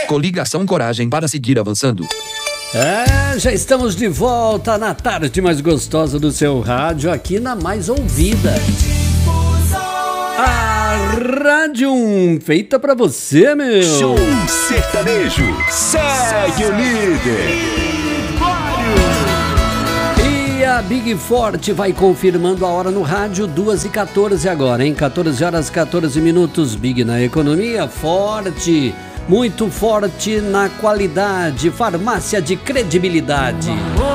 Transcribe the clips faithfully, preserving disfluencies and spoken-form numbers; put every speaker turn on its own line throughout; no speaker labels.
Coligação Coragem para seguir avançando.
É, já estamos de volta na tarde mais gostosa do seu rádio, aqui na mais ouvida. A Rádio um, feita pra você, meu.
Show sertanejo, segue o líder.
E a Big Forte vai confirmando a hora no rádio, duas e quatorze agora, hein? quatorze horas, quatorze minutos. Big na economia, forte, muito forte na qualidade, farmácia de credibilidade.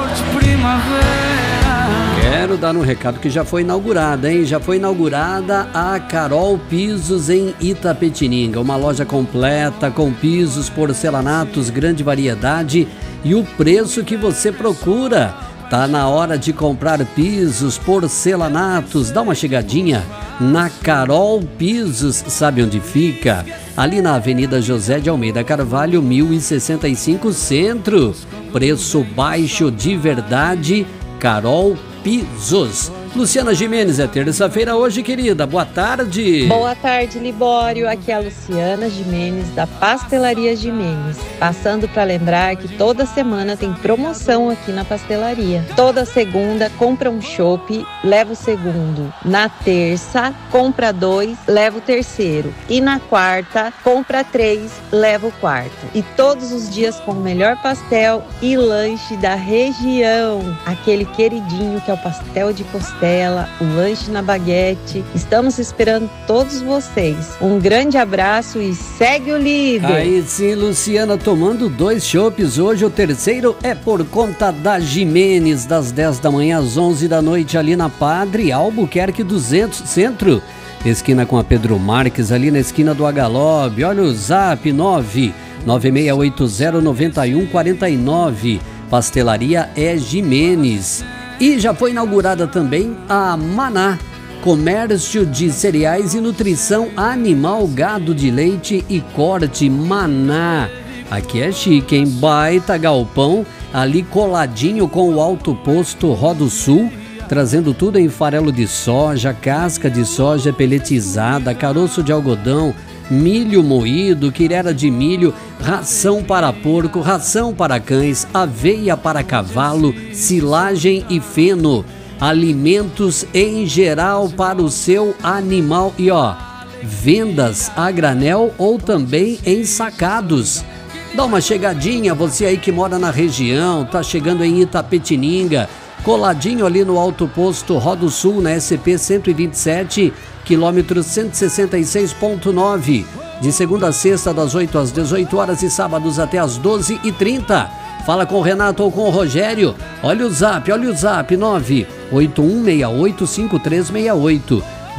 Quero dar um recado que já foi inaugurada, hein? Já foi inaugurada a Carol Pisos em Itapetininga, uma loja completa com pisos, porcelanatos, grande variedade e o preço que você procura. Tá na hora de comprar pisos, porcelanatos. Dá uma chegadinha na Carol Pisos. Sabe onde fica? Ali na Avenida José de Almeida Carvalho, mil e sessenta e cinco, Centro. Preço baixo de verdade. Carol Pisos. Luciana Gimenez, é terça-feira hoje, querida. Boa tarde.
Boa tarde, Libório. Aqui é a Luciana Gimenez, da Pastelaria Gimenez. Passando para lembrar que toda semana tem promoção aqui na pastelaria. Toda segunda, compra um chopp, leva o segundo. Na terça, compra dois, leva o terceiro. E na quarta, compra três, leva o quarto. E todos os dias com o melhor pastel e lanche da região. Aquele queridinho que é o pastel de costela, o lanche na baguete. Estamos esperando todos vocês. Um grande abraço e segue o líder.
Aí sim, Luciana, tomando dois chopes hoje. O terceiro é por conta da Gimenez, das dez da manhã às onze da noite, ali na Padre Albuquerque duzentos, Centro. Esquina com a Pedro Marques, ali na esquina do Agalob. Olha o zap, nove nove seis oito zero nove um quatro nove. Pastelaria é Gimenez. E já foi inaugurada também a Maná, comércio de cereais e nutrição animal, gado de leite e corte. Maná. Aqui é chique, hein? Baita galpão, ali coladinho com o Alto Posto Rodo Sul, trazendo tudo em farelo de soja, casca de soja peletizada, caroço de algodão, milho moído, quirera de milho, ração para porco, ração para cães, aveia para cavalo, silagem e feno, alimentos em geral para o seu animal e ó, vendas a granel ou também em sacados. Dá uma chegadinha, você aí que mora na região, tá chegando em Itapetininga, coladinho ali no Alto Posto Rodo Sul, na S P cento e vinte e sete, quilômetro cento e sessenta e seis ponto nove, de segunda a sexta das oito às dezoito horas e sábados até às doze e trinta. Fala com o Renato ou com o Rogério. Olha o zap, olha o zap, nove oito um seis oito cinco três seis oito,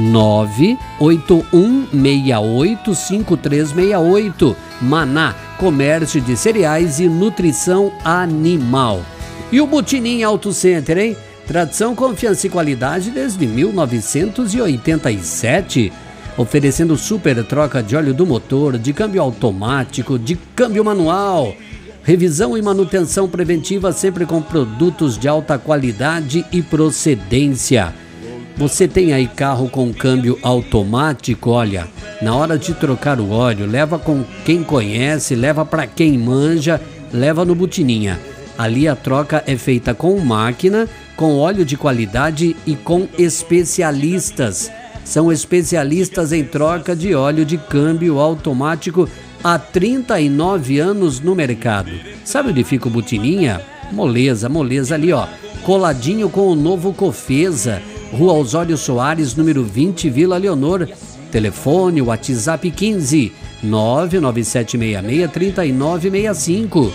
nove oito um seis oito cinco três seis oito. Maná, comércio de cereais e nutrição animal. E o Butinim Auto Center, hein? Tradição, confiança e qualidade desde mil novecentos e oitenta e sete, oferecendo super troca de óleo do motor, de câmbio automático, de câmbio manual, revisão e manutenção preventiva sempre com produtos de alta qualidade e procedência. Você tem aí carro com câmbio automático? Olha, na hora de trocar o óleo, leva com quem conhece, leva para quem manja, leva no Butininha. Ali a troca é feita com máquina, com óleo de qualidade e com especialistas. São especialistas em troca de óleo de câmbio automático há trinta e nove anos no mercado. Sabe onde fica o Butininha? Moleza, moleza ali, ó. Coladinho com o novo Cofesa, Rua Osório Soares, número vinte, Vila Leonor. Telefone, WhatsApp quinze, nove nove sete seis seis, três nove seis cinco.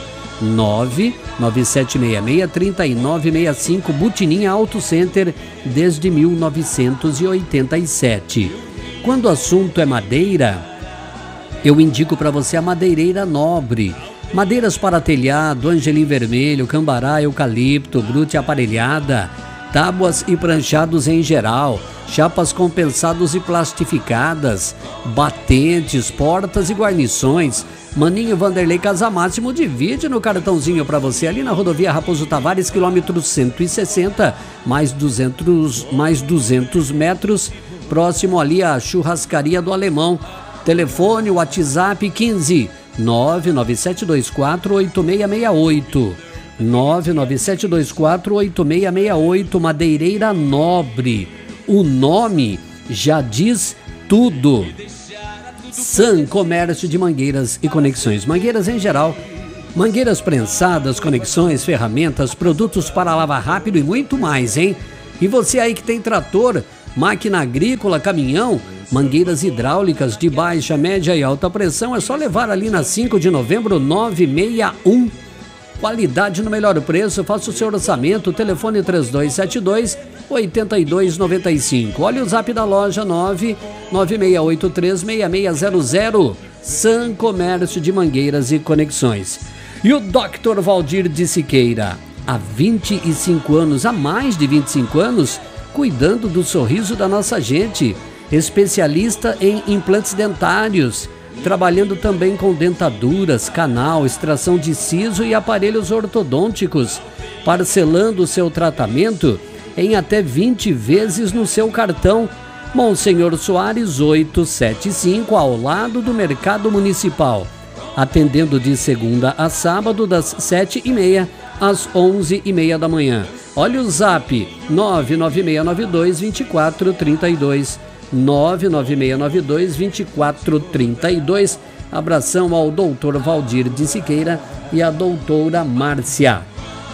nove nove sete seis seis, três nove seis cinco. Butininha Auto Center desde mil novecentos e oitenta e sete. Quando o assunto é madeira, eu indico para você a Madeireira Nobre. Madeiras para telhado, angelim vermelho, cambará, eucalipto, brute aparelhada, tábuas e pranchados em geral, chapas compensados e plastificadas, batentes, portas e guarnições. Maninho Vanderlei Casamáximo divide no cartãozinho para você ali na rodovia Raposo Tavares, quilômetro cento e sessenta, mais duzentos, mais duzentos metros, próximo ali à churrascaria do Alemão. Telefone, WhatsApp quinze, nove nove sete dois quatro oito seis seis oito. nove nove sete dois quatro oito seis seis oito. Madeireira Nobre. O nome já diz tudo. San Comércio de Mangueiras e Conexões. Mangueiras em geral. Mangueiras prensadas, conexões, ferramentas, produtos para lavar rápido e muito mais, hein? E você aí que tem trator, máquina agrícola, caminhão, mangueiras hidráulicas de baixa, média e alta pressão, é só levar ali na cinco de novembro nove seis um. Qualidade no melhor preço, faça o seu orçamento, telefone três dois sete dois oito dois nove cinco. Olha o zap da loja nove nove seis oito três seis seis zero zero. San Comércio de Mangueiras e Conexões. E o doutor Valdir de Siqueira, há vinte e cinco anos, há mais de vinte e cinco anos, cuidando do sorriso da nossa gente. Especialista em implantes dentários, trabalhando também com dentaduras, canal, extração de siso e aparelhos ortodônticos, parcelando o seu tratamento em até vinte vezes no seu cartão. Monsenhor Soares oitocentos e setenta e cinco, ao lado do Mercado Municipal. Atendendo de segunda a sábado, das sete e meia às onze e meia da manhã. Olha o zap, nove nove seis nove dois dois quatro três dois. nove nove seis nove dois dois quatro três dois. Abração ao doutor Valdir de Siqueira e à doutora Márcia.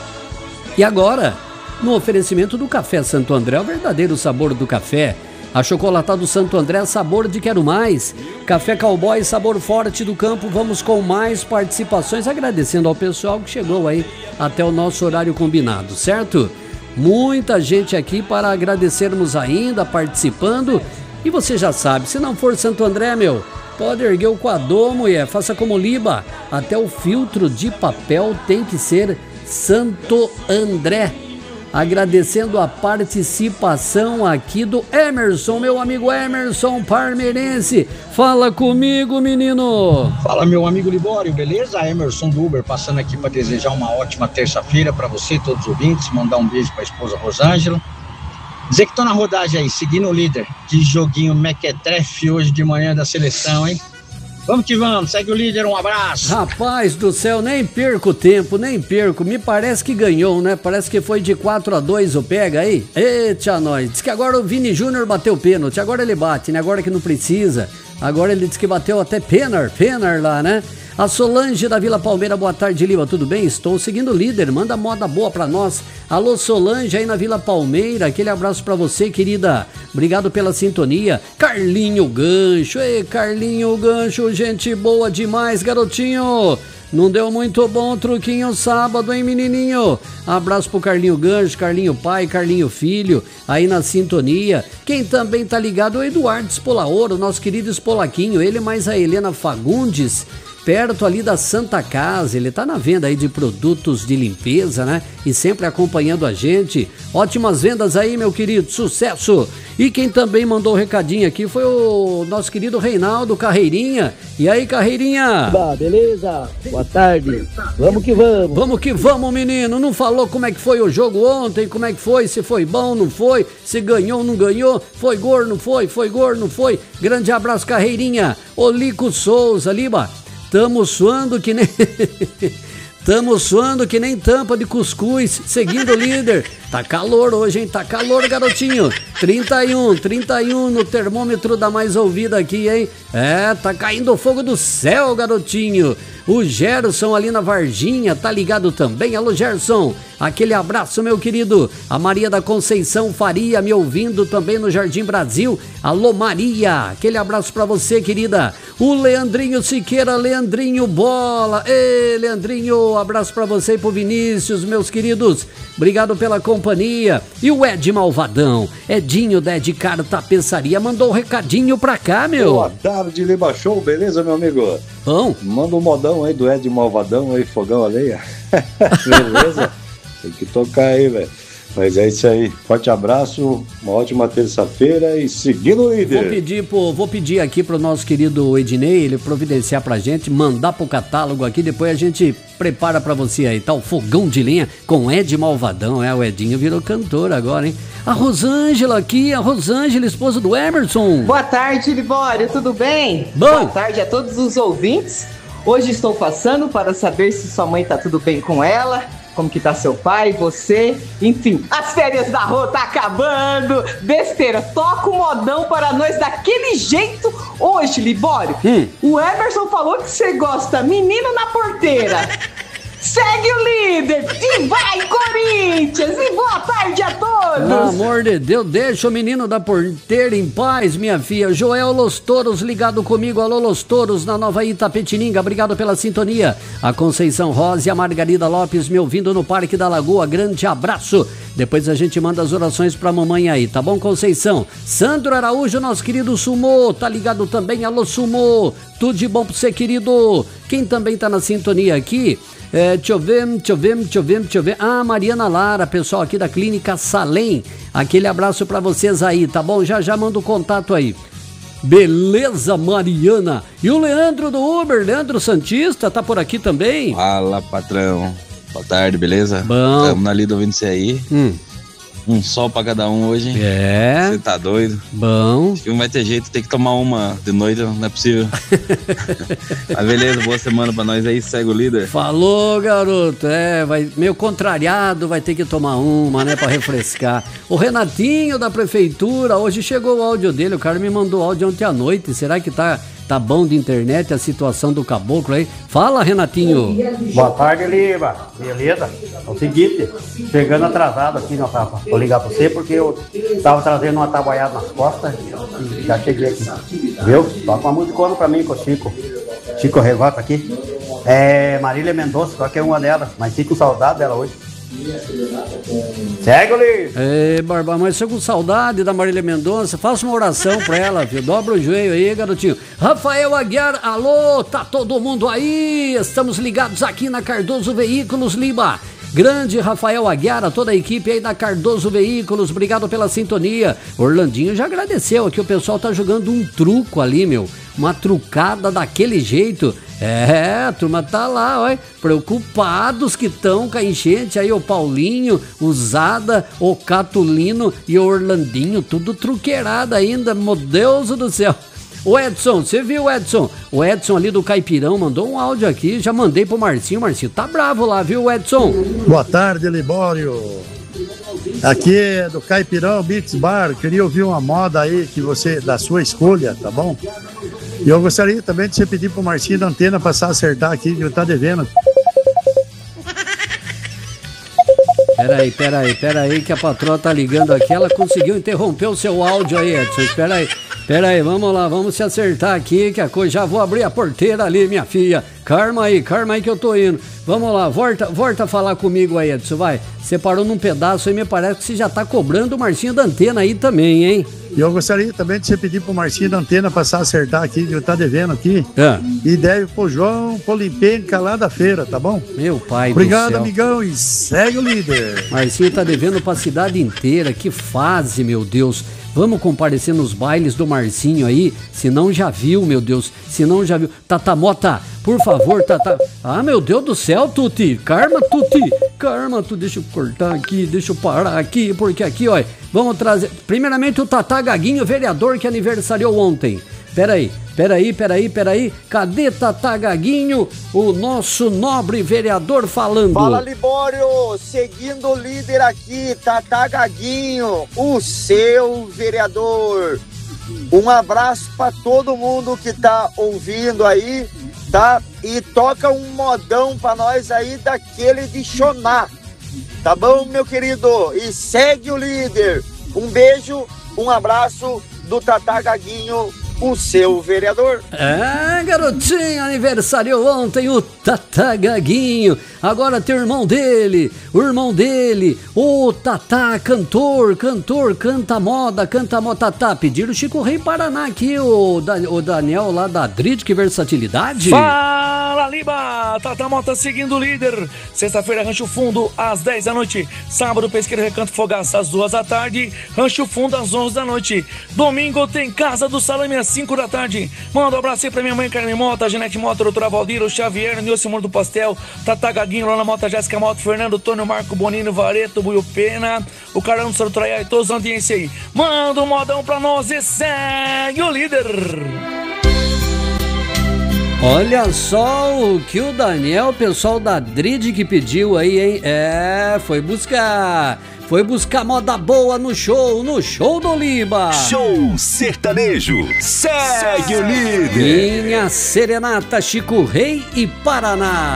E agora, no oferecimento do Café Santo André, o verdadeiro sabor do café. Achocolatado Santo André, sabor de quero mais. Café Cowboy, sabor forte do campo. Vamos com mais participações, agradecendo ao pessoal que chegou aí até o nosso horário combinado, certo? Muita gente aqui para agradecermos ainda, participando. E você já sabe, se não for Santo André, meu, pode erguer o coador, mulher, faça como Liba. Até o filtro de papel tem que ser Santo André. Agradecendo a participação aqui do Emerson, meu amigo Emerson Parmeirense. Fala comigo, menino.
Fala, meu amigo Libório, beleza? Emerson do Uber, passando aqui para desejar uma ótima terça-feira para você e todos os ouvintes. Mandar um beijo para a esposa Rosângela. Dizer que tô na rodagem aí, seguindo o líder. Que joguinho mequetrefe hoje de manhã da seleção, hein? Vamos que vamos, segue o líder, um abraço.
Rapaz do céu, nem perco tempo, nem perco. Me parece que ganhou, né? Parece que foi de quatro a dois o pega aí. Eita, nós. Diz que agora o Vini Júnior bateu pênalti, agora ele bate, né? Agora que não precisa. Agora ele disse que bateu até penar, penar lá, né? A Solange da Vila Palmeira, boa tarde, Lima, tudo bem? Estou seguindo o líder, manda moda boa pra nós. Alô, Solange aí na Vila Palmeira, aquele abraço pra você, querida. Obrigado pela sintonia. Carlinho Gancho, ei, Carlinho Gancho, gente boa demais, garotinho. Não deu muito bom o truquinho sábado, hein, menininho? Abraço pro Carlinho Gancho, Carlinho pai, Carlinho filho, aí na sintonia. Quem também tá ligado é o Eduardo Espolaoro, nosso querido Espolaquinho, ele mais a Helena Fagundes, perto ali da Santa Casa. Ele tá na venda aí de produtos de limpeza, né? E sempre acompanhando a gente. Ótimas vendas aí, meu querido, sucesso! E quem também mandou o um recadinho aqui foi o nosso querido Reinaldo Carreirinha. E aí, Carreirinha?
Bah, beleza? Boa tarde. Vamos que vamos.
Vamos que vamos, menino. Não falou como é que foi o jogo ontem, como é que foi, se foi bom, não foi, se ganhou, não ganhou, foi gol, não foi, foi gol, não foi. Grande abraço, Carreirinha. Olico Souza, Liba. Tamo suando que nem... Tamo suando que nem tampa de cuscuz, seguindo o líder. Tá calor hoje, hein? Tá calor, garotinho. trinta e um, trinta e um no termômetro da mais ouvida aqui, hein? É, tá caindo o fogo do céu, garotinho. O Gerson ali na Varginha tá ligado também. Alô, Gerson. Aquele abraço, meu querido. A Maria da Conceição Faria me ouvindo também no Jardim Brasil. Alô, Maria. Aquele abraço pra você, querida. O Leandrinho Siqueira, Leandrinho Bola. Ê, Leandrinho, abraço pra você e pro Vinícius, meus queridos. Obrigado pela companhia. E o Ed Malvadão, Edinho da Ed Car Tapeçaria, mandou um recadinho pra cá, meu.
Boa tarde, Liba Show, beleza, meu amigo?
Bom.
Manda um modão aí do Ed Malvadão aí, fogão a lenha. Beleza? Tem que tocar aí, velho. Mas é isso aí. Forte abraço, uma ótima terça-feira e seguindo o líder.
Vou pedir, pro, vou pedir aqui pro nosso querido Ednei, ele providenciar pra gente, mandar pro catálogo aqui, depois a gente prepara pra você aí, tá? O fogão de lenha com Ed Malvadão, é, o Edinho virou cantor agora, hein? A Rosângela aqui, a Rosângela, esposa do Emerson.
Boa tarde, Libório, tudo bem?
Bom.
Boa tarde a todos os ouvintes. Hoje estou passando para saber se sua mãe tá tudo bem com ela, como que tá seu pai, você, enfim. As férias da Rô tá acabando. Besteira, toca o modão para nós daquele jeito hoje, Libório. Hum. O Emerson falou que você gosta menino na porteira. Segue o líder e vai, Corinthians! E boa tarde a todos!
Pelo amor de Deus, deixa o menino da porteira em paz, minha filha. Joel Los Touros ligado comigo. Alô, Los Touros, na Nova Itapetininga. Obrigado pela sintonia. A Conceição Rosa e a Margarida Lopes me ouvindo no Parque da Lagoa. Grande abraço. Depois a gente manda as orações pra mamãe aí, tá bom, Conceição? Sandro Araújo, nosso querido Sumô, tá ligado também? Alô, Sumô, tudo de bom pra você, querido. Quem também tá na sintonia aqui... É, deixa eu ver, deixa eu ver, deixa eu ver, deixa eu ver. Ah, Mariana Lara, pessoal aqui da Clínica Salem. Aquele abraço pra vocês aí, tá bom? Já já manda o contato aí. Beleza, Mariana. E o Leandro do Uber, Leandro Santista, tá por aqui também?
Fala, patrão. Boa tarde, beleza?
Bom.
Estamos na lida ouvindo você aí.
Hum.
Um sol pra cada um hoje.
É.
Você tá doido?
Bom.
Acho que não vai ter jeito, tem que tomar uma de noite, não é possível. Mas beleza, boa semana pra nós aí, segue o líder.
Falou, garoto. É, vai meio contrariado, vai ter que tomar uma, né, pra refrescar. O Renatinho da prefeitura, hoje chegou o áudio dele, o cara me mandou áudio ontem à noite. Será que tá, tá bom de internet a situação do caboclo aí? Fala, Renatinho.
Boa tarde, Lima. Beleza? É o seguinte, chegando atrasado aqui, não, Papa. Vou ligar pra você porque eu tava trazendo uma tabuaiada nas costas e já cheguei aqui. Viu? Toca uma musicona pra mim com o Chico. Chico Revata aqui. É Marília Mendonça, qualquer uma delas, mas fico com saudade dela hoje. Segue, Luiz.
É, Barba, mas eu com saudade da Marília Mendonça, faça uma oração pra ela, viu? Dobra o joelho aí, garotinho. Rafael Aguiar, alô, tá todo mundo aí? Estamos ligados aqui na Cardoso Veículos, Lima. Grande Rafael Aguiar, a toda a equipe aí da Cardoso Veículos, obrigado pela sintonia. Orlandinho já agradeceu aqui, o pessoal tá jogando um truco ali, meu, uma trucada daquele jeito. É, a turma tá lá, ó, preocupados que estão com a enchente aí, o Paulinho, o Zada, o Catulino e o Orlandinho, tudo truqueirado ainda, meu Deus do céu. O Edson, você viu, Edson? O Edson ali do Caipirão mandou um áudio aqui, já mandei pro Marcinho, o Marcinho tá bravo lá, viu, Edson?
Boa tarde, Libório. Aqui é do Caipirão Beats Bar, queria ouvir uma moda aí que você, da sua escolha, tá bom? E eu gostaria também de você pedir pro Marcinho da Antena passar a acertar aqui, que ele tá devendo.
Peraí, peraí, peraí, que a patroa tá ligando aqui, ela conseguiu interromper o seu áudio aí, Edson, espera aí. Pera aí, vamos lá, vamos se acertar aqui, que a coisa, já vou abrir a porteira ali, minha filha. Calma aí, calma aí que eu tô indo. Vamos lá, volta, volta a falar comigo aí, Edson, vai. Você parou num pedaço aí, me parece que você já tá cobrando o Marcinho da Antena aí também, hein?
E eu gostaria também de você pedir pro Marcinho da Antena passar a acertar aqui, que ele tá devendo aqui.
É.
E deve pro João Polimpenca lá da feira, tá bom?
Meu pai
Obrigado,
do céu.
amigão, e segue o líder.
Marcinho tá devendo pra cidade inteira, que fase, meu Deus. Vamos comparecer nos bailes do Marcinho aí, se não já viu, meu Deus, se não já viu. Tata Mota, por favor, Tata. Ah, meu Deus do céu, Tuti, karma, Tuti, karma, tu deixa eu cortar aqui, deixa eu parar aqui, porque aqui, ó, vamos trazer, primeiramente o Tata Gaguinho, vereador que aniversariou ontem. Peraí, peraí, peraí, peraí, cadê Tata Gaguinho, o nosso nobre vereador falando?
Fala, Libório, seguindo o líder aqui, Tata Gaguinho, o seu vereador. Um abraço para todo mundo que tá ouvindo aí, tá? E toca um modão para nós aí daquele de chonar, tá bom, meu querido? E segue o líder. Um beijo, um abraço do Tata Gaguinho, o seu vereador.
É, garotinho, aniversariou ontem o Tata Gaguinho. Agora tem o irmão dele, o irmão dele, o Tata, cantor, cantor, canta moda, canta moda, Tata. Pediram o Chico Rei Paraná aqui, o, da, o Daniel lá da Drid, que versatilidade.
Fala, Liba! Tata Mota seguindo o líder. Sexta-feira, Rancho Fundo, às dez da noite. Sábado, Pesqueira Recanto Fogaça, às duas da tarde. Rancho Fundo, às onze da noite. Domingo tem Casa do Salame, às cinco da tarde. Manda um abraço aí pra minha mãe, Carmen Mota, Janete Mota, doutora Valdir, o Xavier, Nilson Muro do Pastel, Tata Gaguinho, Lona Mota, Jéssica Mota, Fernando, Tônio, Marco, Bonino, Vareto, Buio Pena, o Carão do Sarutraia e todos os audiência aí. Manda um modão pra nós e segue o líder.
Olha só o que o Daniel, o pessoal da Drid que pediu aí, hein? É, foi buscar, foi buscar moda boa no show, no show do Liba.
Show sertanejo, segue o líder.
Minha Serenata, Chico Rei e Paraná.